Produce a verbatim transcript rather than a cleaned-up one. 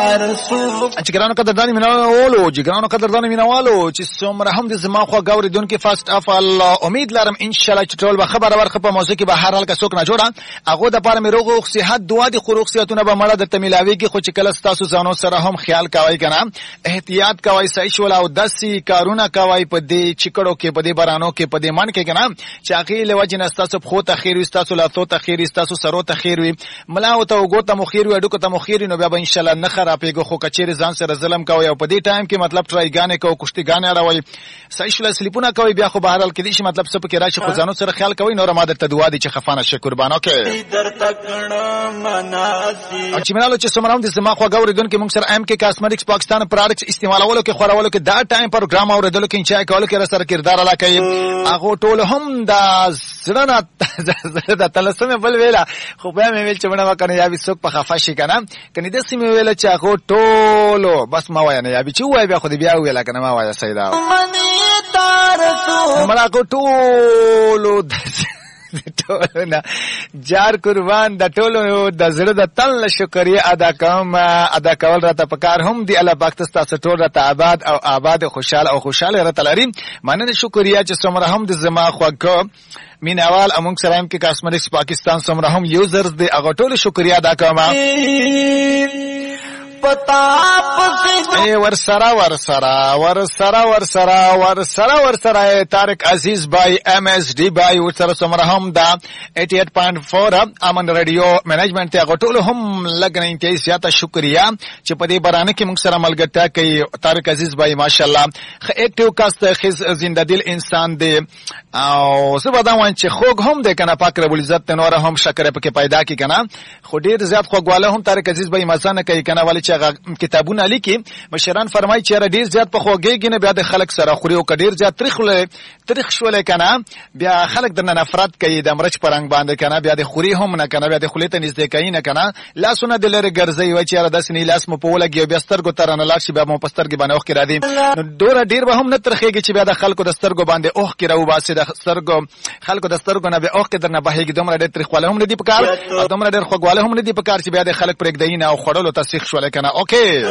چې ګرانو قدردانو مینوالو چې ګرانو قدردانو مینوالو چې څومره هم د زما خو غوړیدونکو فرست اف الله امید لرم ان شاء الله چې ټول به خبره ورخه په موضوع کې به هر حال کا څوک نه جوړه هغه د پاره مې روغ او صحت دعا دي خو روغ صحتونه به مړه د تملاوي کې خو چې کله تاسو ځانو سره هم خیال کوي کنه احتیاط کوي صحیح شول او داسي کارونه کوي په دې چکړو کې په دې بارانو کې په دې من کې کنه چې اخی له وجه نستاسو خو ته خیر وستاسو لا تو ته خیر وستاسو سرو ته خیر وي ملا او ته وګو ته مخیر وي اډو ته مخیر نو بیا به ان شاء الله نه خرابېږي خو کچېر ځان سره ظلم کوي او په دې ټایم کې مطلب ټرای غانې کو کشتي غانې راوي صحیح شول سلیپونه کوي بیا خو بهر حال کې دي چې مطلب څه پکې راشي خو ځانو سره خیال کوي نو رماده تدوا دي چې خفانه شکر بانو کې در تکړه مناسي چې منالو چې سمراوند زما خو غوړیدونکو موږ سره ام کې کاسمیټکس پاکستان پروډکټس استعمالولو کې خورولو کې دا ټایم پروګرام اوریدلو کې انچای کولو کې سره کردار ادا کوي هغه ټول هم دا زړه د تلسمه بل ویلا خو به مې ویل چې مړه وکنه یا به څوک په خفه شي کنه کني د سیمه ویل چې هغه ټولو بس ما وای نه یا به چې وای بیا خو دې بیا ویل کنه ما وای سیدا مړه کو ټولو ټولونه جار قربان د ټولو د زړه د تل شکریا ادا کوم ادا کول راته پکار هم دی الله پاک تاسو ټول راته آباد او آباد خوشاله او خوشاله راته لري مننه شکریا چې څومره هم د زما خوګه مینوال امونږ سره هم کې کاسمیټکس پاکستان څومره هم یوزرز دی هغه ټول شکریا ادا کوم پتا پس اے ورسرا ورسرا ورسرا ورسرا ورسرا ورسرا طارق عزیز بھائی ایم ایس ڈی بھائی ورسرا سمرا هم دا اٹھاسی پوائنٹ فور امن رادیو مینجمنٹ ته غټول هم لګنې ته زیاته شکریا چې په دې برانه کې موږ سره ملګرتیا کوي طارق عزیز بھائی ماشاءالله خ اکټیو کاست خز زنده دل انسان دی او زه به دا وان چې خوګ هم د کنه پاک رب العزت نور هم شکر پکې پیدا کی کنه خو ډیر زیات خوګواله هم طارق عزیز بھائی مزانه کوي کنه ولی چې کتابونه لیکي مشران فرمایي چې ډیر زیات په خوګيږي نه بیا د خلک سره خوري او ډیر زیات تاریخ تاریخ شول کنه بیا خلک د نفرت کوي د مرچ پرنګ باندې کنه بیا د خوري هم نه کنه بیا د خلیته نږدې کوي نه کنه لاسونه د لری ګرځي و چې د سنې لاس مو په ولګي بیا سترګو تر نه لاړ شي بیا مو پسترګي باندې اوخ کې را دي نو ډور ډیر به هم نه ترخيږي چې بیا د خلکو د سترګو باندې اوخ کې راو باسي د سترګو خلکو د سترګو نه بیا اوخ کې درنه بهيږي دومره ډیر تاریخواله هم نه دي پکار دومره ډیر خوګواله هم نه دي پکار چې بیا د خلک پرېګ دینه او خړلو تصیح شول کنه اوکے